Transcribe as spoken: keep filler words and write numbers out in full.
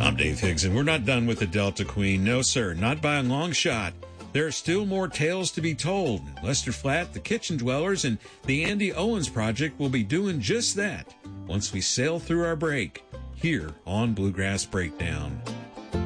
I'm Dave Higgs, and we're not done with the Delta Queen. No, sir, not by a long shot. There are still more tales to be told. Lester Flatt, the Kitchen Dwellers, and the Andy Owens Project will be doing just that once we sail through our break here on Bluegrass Breakdown.